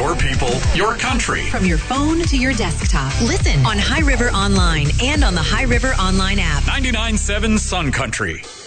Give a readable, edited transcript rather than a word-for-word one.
Your people, your country. From your phone to your desktop. Listen on High River Online and on the High River Online app. 99.7 Sun Country.